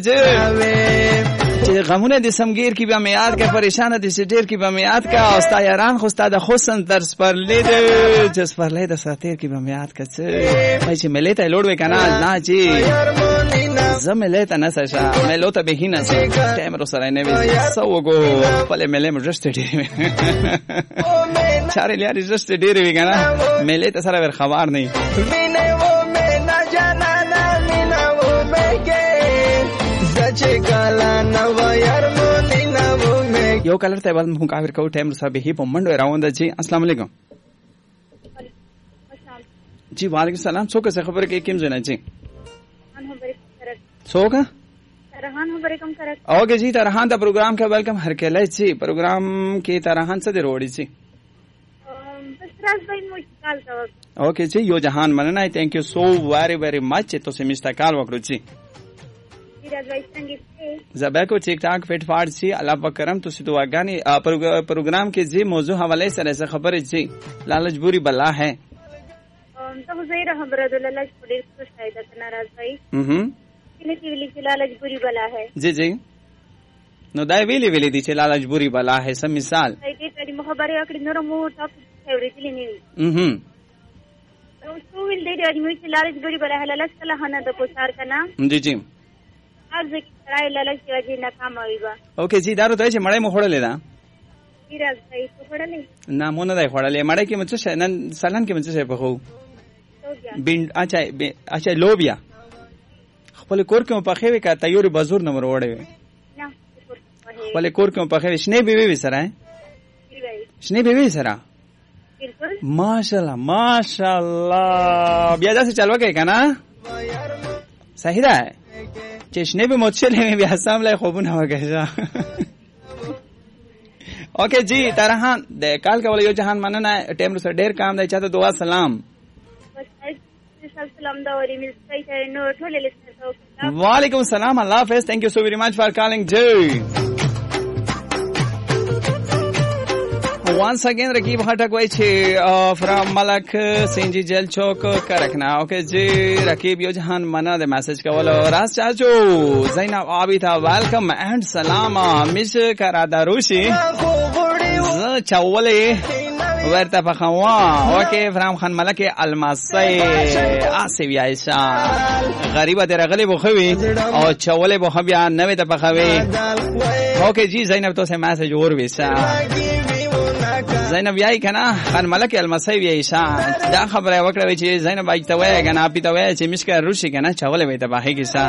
چې غمونه د سمګیر کی به میاد کا پریشان دي سټیر کی به میاد کا او ستا یاران خو ستا د حسن در سپرلې د جس پرلې د ساتیر کی به میاد کا څه پای چې ملې ته لوړ وکنا نه چې زملې ته نسشه ملو ته به نه ټایم رو سره نه وي سوګو په ملې مجست دي چارې لري جست ډېر وی کنه ملې ته سره ور خبر نه یو کلر ته بل مو کاور کو ټایم صاحب هی په منډو راوند جی السلام علیکم جی وعلیکم السلام څوک څه خبره کې کیم زنه جی څوک ترحان خبره کوم کرک اوګه جی ترحان دا پروګرام کې ویلکم هر کله جی پروګرام کې ترحان څه دی روړی جی بس راز بھائی مو کال تا اوکے جی یو جهان مننه تhank you so very very much تو سے مستقال وکړو جی زبا کو ٹھیک ٹھاک فٹ فاٹ جی الله پاکرم تو سی دعاګانی پروګرام کې جی موضوع حواله سره څه خبره جی لالچ بوری بلا ہے ته زیر خبره د لالچ پوری څه شاید ناراض بھائی کله چې ویلي چې لالچ بوری بلا ہے جی جی نو دای ویلی دی چې لالچ بوری بلا ہے سم مثال دې ته مخبره کړی نور مو ټاپ فیوریټ لینی نو څو ویل دې مو چې لالچ بوری بلا ہے لالچ کله نه د پوښار کنا جی جی ارزه کرای لالچ واجی ناکام ویبا اوکے جی دارو ته چې مړې مو خړلې دا راز بھائی څه خړلې نه مونږ نه خړلې مړې کې مڅ شه نن سالن کې مڅ شه په خو بین اچھا لوبیا خپل کور کې په خوي کا تیوري بازور نمبر وړې نه خپل کور کې په خوي شنه بیوي سره شنه بیوي سره ماشاءالله بیا داسې چلو کې کنه صحیح ده چشنه به متشله بیا سم لای خوبونه وګژا اوکے جی ترحان د کال کول یو جهان مننه ټیم سره ډیر کام دی چاته دعا سلام سلام دا وری مل سپیټ نو ټول لیسنر وعلیکم السلام الله حافظ thank you so very much for calling jay once again Rakib Khatak wai che from Malak Sinji Jail Chowk Karakna okay ji Rakib yo jahan mana the message ka wala ras chacho Zainab Abita welcome and salama miss karada rushi chawale ورته پخوا اوکے فرام خان ملک الماسی آسیوی عائشہ غریبه درغلی بخوی او چوله بخبیا نوې ته پخوی اوکے جی زینب تو سے میسج اور ویسا زینب یای کنا خان ملک الماسی وی عائشہ دا خبره وکړه چې زینب ایته وای کنا اپی ته وای چې مشکل روشي کنا چوله وې ته بهي کیسا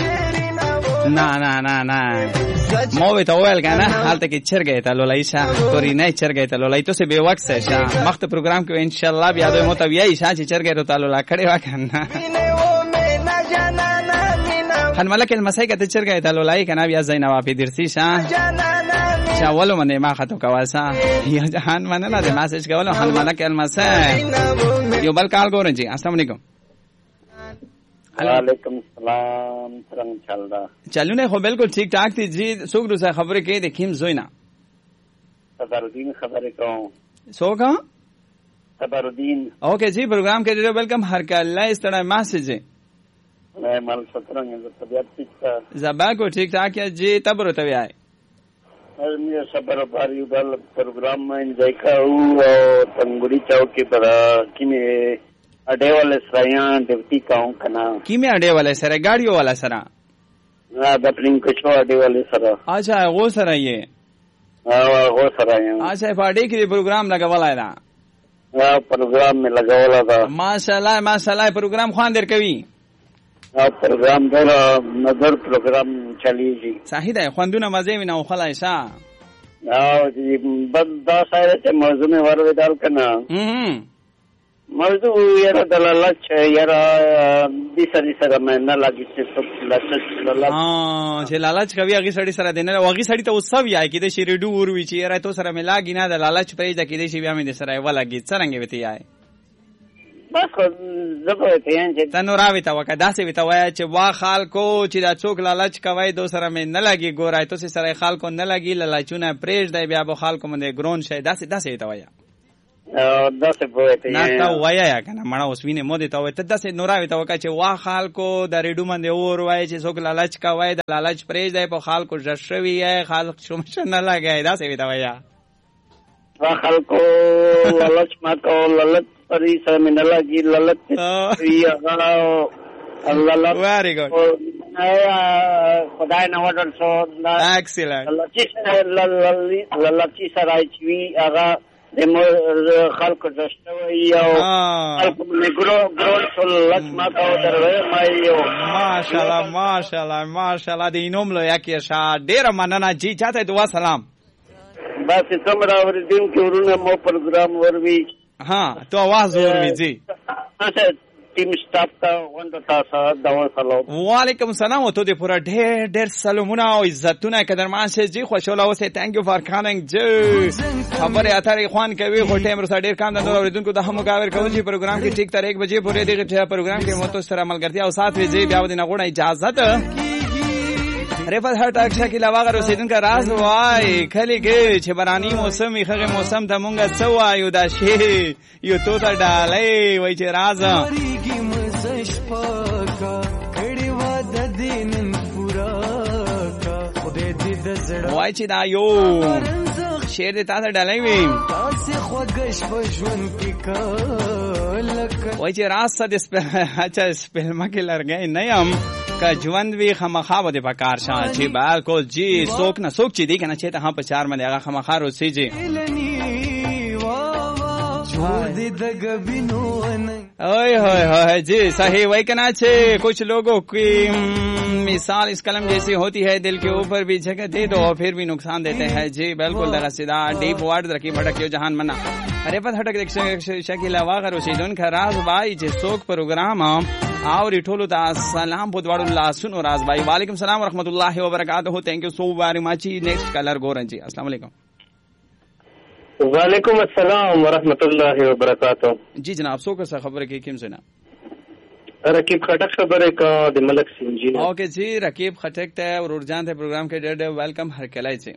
نه مو ته ویل کنه حالت کې چرګې ته لولایشا توري نه چرګې ته لولای ته به وخت شه مخت پروګرام کې ان شاء الله بیا د مو ته ویای چې چرګې ته لولا کړي وکنه خان ملک المسای کې چرګې ته لولای کنه بیا زینب په درسي شه چاولو منه ما خطو کواسا یا جهان منه نه د میسج کولو خان ملک المسای یو بل کال ګورئ جی السلام علیکم وعلیکم السلام څنګه چل رہا چلونه خو بالکل ٹھیک ٹھاک دي جی څوک روسه خبره کې د کیم زوینا صدرالدین خبره کوم څوک صدرالدین اوکے جی پروگرام کے لیے ویلکم ہر کله اس طرح میسج میں مال سترنګ طبیعت ٹھیک زبا کو ٹھیک ٹھاک ہے جی تب روته وی آئے مجھے صبر باری بل پروگرام میں دیکھا ہوں اور تنگوری چوک کے پر کی میں اڈے والے سرایاں ڈیوٹی کاؤں کنا کی میں اڈے والے سر گاڑیوں والا سرا دپلنگ کچھو اڈے والے سرا اچھا وہ سرا یہ وہ سرایاں اچھا پارٹی کے پروگرام لگا والا ہے پروگرام میں لگا والا تھا ماشاءاللہ پروگرام خوان دیر کوي پروگرام در نظر پروگرام چلی جی صحیح ده خواندونه مزه وینه او خلاصا جی بس دا سایه ته موضوع میں ور ودال کنا موضوع یرا دلالت یرا دې سره مې نه لګی چې چې لالچ کوي هغه سړی سره دینه هغه سړی ته وسو یا کې د شریډو ور وی چې یرا تو سره مې لاګی نه د لالچ پرې د کې دې شی بیا مې سره ولګی څنګه وتی آی بس زبر ته چې تنو راوي تا وکړه داسې وی تا وای چې وا خالکو چې دا څوک لالچ کوي دو سره مې نه لګي ګورای تو سره خالکو نه لګي لالچونه پرېږ دی بیا به خالکو مې ګرون شي داسې وی تا وای داسې پوهته نه تا وایا کنه مړه اوس وینې مو دې ته وای ته داسې نوراوي ته وکړه چې وا خلکو د ریډو باندې اور وای چې څوک لالچ کوي د لالچ پرېږدی په خلکو ژر شوي یې خلک شومشه نه لګی داسې وي ته وایه وا خلکو لالچ ما کو لالچ پرې سره مې نه لګي لالچ Very good. خدای نه وډل شو Excellent. لالچی سره چې وي هغه د خلکو دشتوي او خلکو نګرو ټول لکما کو دروي مایو ماشاءالله د انوم لو یکه شا ډیر مننه جی چاته دعا سلام بس څومره ورځین کې ورونه مو پروګرام وروي ها تو आवाज وروي جی ټیم سټاف ته وند تاسو دا وسلام وعلیکم السلام او ته دې پورا ډېر سلامونه او عزتونه قدرمان شه جی خوشاله اوسه ثانک یو فار کامینګ جی خبره اترې خوان کوي خو ټیم رسا ډېر کام د نور اوریدونکو د هم مقابل کوي چې پروګرام کې ټیک تر 1 بجې پورې دغه پروګرام کې مو تو سره عملګرتیا او ساتھ وی جی بیا ودی نه غوړه اجازه ته رفت هر ټاک شکل واغ رسیدونکو راز وای خلی کې چې برانی موسم یې موسم ته مونږه سوایو دا شی یو تو ته ډالې وای چې راز وای چې دا یو شیر دې تاسو ډالې وي وای چې راز څه د اچھا سپلما کې لرګې نه یم کا ژوند وی خامخا به په کار شاه چې بالکل جی څوک نه څوک چې دی کنه چې ته په چار باندې هغه خامخا روسي جی ओए होए होए जी सही वही कहना चाहिए कुछ लोगों की मिसाल इस कलम जैसी होती है दिल के ऊपर भी जगह दे दो और फिर भी नुकसान देते हैं जी बिल्कुल दगा सीधा डीप वर्ड रखी भटकियो जहान मना अरे पत हटक शकील वागर रशीदुन खराज भाई जे सोक प्रोग्राम और इठोलु ता सलाम बुधवारुल्लाह सुनो राज भाई वालेकुम सलाम व रहमतुल्लाहि व बरकातहू thank you so very much next colour गोरन जी अस्सलाम वालेकुम वालेकुम अस्सलाम वरहमतुल्लाहि वबरकातुहू जी जनाब सो कैसा खबर की किम सुना रकीब खटक खबर है का द मलक सिंह जी ओके जी रकीब खटक थे और उर्जान थे प्रोग्राम के डेड वेलकम हर कलाई से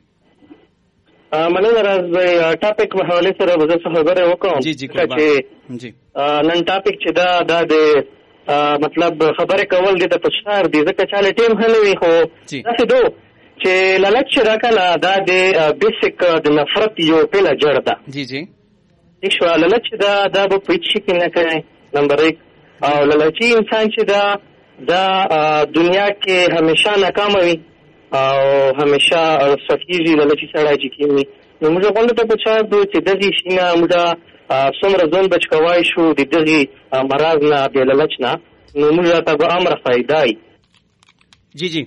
મને રાજ ટોપિક હવાલે સર વજહ ખબર है વકો जी जी जी નન ટોપિક છે دا د मतलब خبره کول دي د پښتار دي ځکه چې له ټیم هلوي خو تاسو دو چې لالچ راکله دا د بیسیک د نفرت یو پیله جوړ ده جی جی ایشو لالچ دا په پېچ کې نه کوي نمبر 1 او لالچي انسان چې دا دنیا کې همیشه ناکام وي او همیشه سفیږي لالچي سره چې کیږي نو موږ غواړو ته پچا دو چې دغه شینه موږ څومره ځون بچ کوای شو د دغه مرض نه د لالچ نه نو موږ ته به امر فائدای جی جی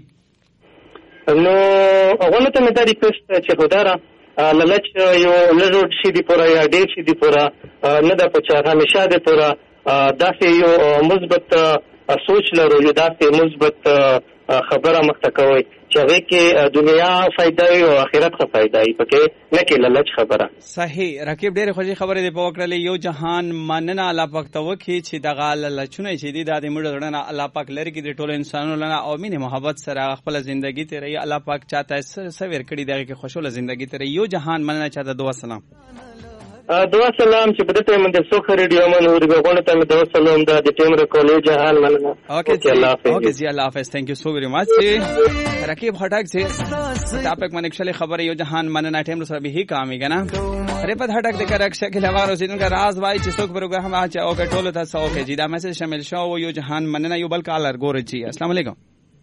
نو غواړو ته مې دا ریکوست چې خدای لالچ یو لږ شي دی پورا یا ډېر شي دی پورا نه د پچا همیشه دی پورا داسې یو مثبت سوچ لرو یو داسې مثبت خبره مخته کوي چې هغه کې دنیا فائدہ او آخرت ښه فائدہ ای پکې نه کې لالچ خبره صحیح رکیب ډېر خوشي خبره دی په وکړلې یو جهان مننه الله پاک ته وکي چې دغه لالچونه چې دی د موږ غړنه الله پاک لري کې د ټول انسانانو لنا او مینه محبت سره خپل ژوندۍ ته ری الله پاک چاته سویر کړي دغه کې خوشاله ژوندۍ ته یو جهان مننه چاته دعا سلام دعا سلام چې په دې ټیم باندې څوک ریډیو من ورغه غوڼه ته مې دعا سلام د ټیم رکولې جهان مننه اوکے جی الله حافظ thank you so very much Raqib हटक से टॉपिक में एक्चुअली खबर है यो जहान मनना टाइम सर भी ही काम है ना रेपत हटक देकर रक्षा के हवार रसीदन का राज भाई चिसोक प्रोग्राम आज ओके टोलो था सो ओके जी दा मैसेज शामिल शो यो जहान मनना यो बल कालर गोर जी अस्सलाम वालेकुम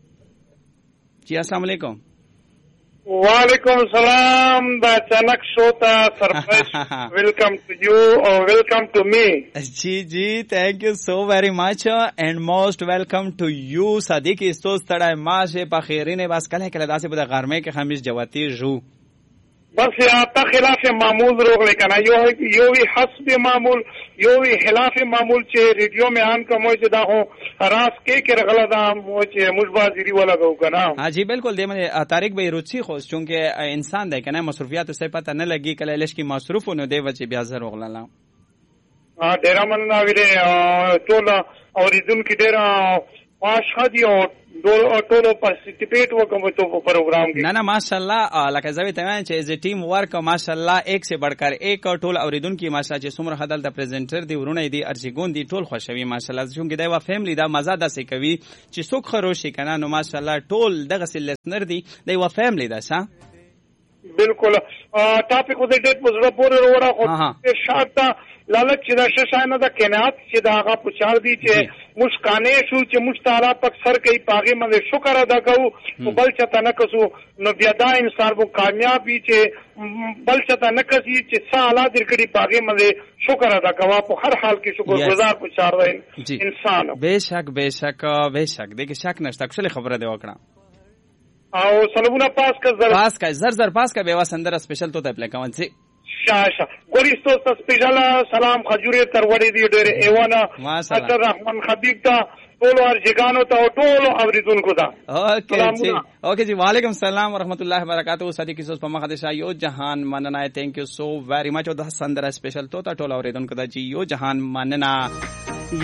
जी अस्सलाम वालेकुम वालेकुम सलाम द अचानक श्रोता सरप्राइज वेलकम टू यू और welcome to me ji ji thank you so very much and most welcome to you सदिक इस्तोस तड़ा माशे पखीरिने बस कल है दासे बदा गरमे के खमीस जवाती जू बस या ता खिलाफ मामूल रोग लेकना यो भी हस्ब मामूल यो भी खिलाफ मामूल चे रेडियो में आन का मोज दा हो रास के रगलदा मोज मुजबाजिरी वाला गो कना हां जी बिल्कुल दे मैंने तारिक भाई रुचि खोस चूंकि इंसान दे कना मसरूफियत से पता न लगी कल लेश की मसरूफ होने दे वजह ब्याजर होगला हां डेरा मन ना विरे तोला और इदुन की डेरा ماشهدي او ټولو پارټیسپیټ وکم ته په پروګرام کې. نه ماشاءالله لکه زوی ته وایم چې از ټیم ورک ماشاءالله ایک سے بڑھ کر ایک ټول اوریدونکو ماشاءالله چې څومره خدل د پریزنټر دی ورونه دی ارجګون دی ټول خوشوي ماشاءالله چې دا و فیملی دا مزه داسې کوي چې څوک خروشي کنه نو ماشاءالله ټول دغه لسنر دی دا و فیملی دا څه بالکل ټاپک خو دې ډېر مزړه پورې وروړه خو شاته لالچ چې دا ششانه د قناعت چې دا هغه پوښار دي چې مشکانه شو چې مشتاله پک سر کوي پاغه باندې شکر ادا کوو بل چته نه کسو نو بیا دا انسان وو کامیابی چې بل چته نه کسي چې سالا درکړي پاغه باندې شکر ادا کوو په هر حال کې شکر گزار پوښار دی انسان. بیشک دغه شک نشته کله خبره دی وکړه او سلامونه زر پاس کا بیوا سندر اسپیشل تو ته پلی کوم سي شاشه ګوريستو سپیشل سلام خجوري تر وړي دی ډېر ایوانه اکر رحمان خبيب تا ټول ارجګانو ته ټول اوریدونکو ته اوکے جی وعلیکم السلام ورحمۃ اللہ وبرکاتہ ساتي کیسو په مخه د یو جهان مننه تhank you so very much او د سندر اسپیشل تو ټول اوریدونکو ته جی یو جهان مننه.